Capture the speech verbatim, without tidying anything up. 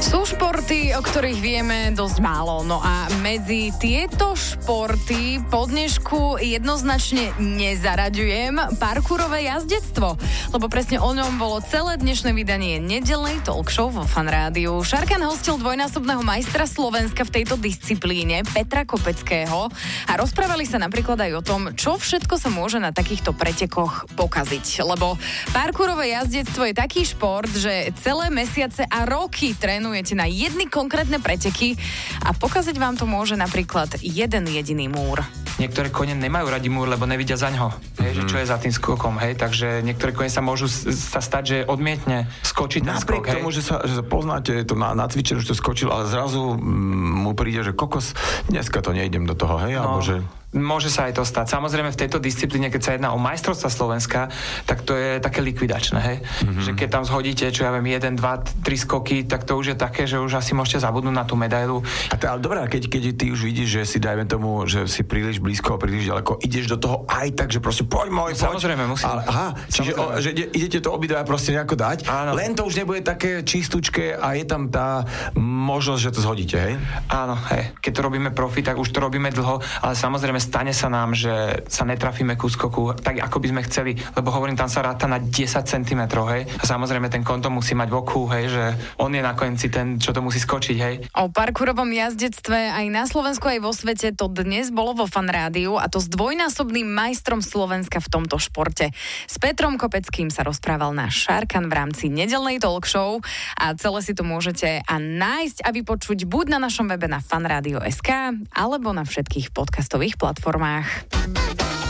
Sú športy, o ktorých vieme dosť málo. No a medzi tieto športy po dnešku jednoznačne nezaraďujem parkourové jazdectvo. Lebo presne o ňom bolo celé dnešné vydanie nedeľnej talk show vo Fan Rádiu. Šarkan hostil dvojnásobného majstra Slovenska v tejto disciplíne, Petra Kopeckého. A rozprávali sa napríklad aj o tom, čo všetko sa môže na takýchto pretekoch pokaziť. Lebo parkourové jazdectvo je taký šport, že celé mesiace a roky trénuje na jedny konkrétne preteky a pokaziť vám to môže napríklad jeden jediný múr. Niektoré kone nemajú radi múr, lebo nevidia zaňho, hej, mm. že čo je za tým skokom, hej, takže niektoré kone sa môžu sa stať, že odmietne skočiť ten skok, hej. Napriek tomu, že sa, že sa poznáte to na, na cvičenú, že to skočil, ale zrazu mm, mu príde, že kokos, dneska to nejdem do toho, hej, no. alebo že... Môže sa aj to stať. Samozrejme v tejto disciplíne, keď sa jedná o majstrovstvá Slovenska, tak to je také likvidačné, hej? Mm-hmm. Že keď tam zhodíte, čo ja viem, jeden, dva, tri skoky, tak to už je také, že už asi môžete zabudnúť na tú medailu. A to, ale dobré, keď, keď ty už vidíš, že si dajme tomu, že si príliš blízko, príliš ďaleko, ideš do toho aj tak, že proste poď môj, poď. Samozrejme, musím. Ale, aha, čiže o, že idete to obidva proste nejako dať, áno. Len to už nebude také čistúčke a je tam tá možnosť, že to zhodíte, hej? Áno, hej. Keď to robíme profi, tak už to robíme dlho, ale samozrejme stane sa nám, že sa netrafíme ku skoku tak, ako by sme chceli, lebo hovorím, tam sa ráta na desať centimetrov, hej. A samozrejme ten konto musí mať v oku, hej, že on je na konci ten, čo to musí skočiť, hej. O parkourovom jazdectve aj na Slovensku, aj vo svete to dnes bolo vo Fan Rádiu, a to s dvojnásobným majstrom Slovenska v tomto športe. S Petrom Kopeckým sa rozprával náš Šarkan v rámci nedeľnej talk show a celé si to môžete a nájsť a vypočuť buď na našom webe na fanradio bodka es ká alebo na všetkých podcastových platformách.